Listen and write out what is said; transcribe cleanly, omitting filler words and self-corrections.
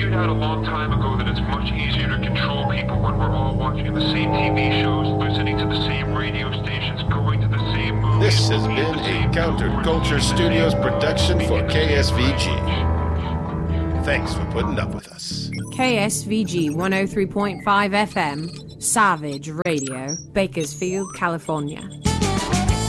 figured out a long time ago that it's much easier to control people when we're all watching the same TV shows, listening to the same radio stations, going to the same movies. This has been a Counterculture Studios production for KSVG. Thanks for putting up with us. KSVG 103.5 FM, Savage Radio, Bakersfield, California.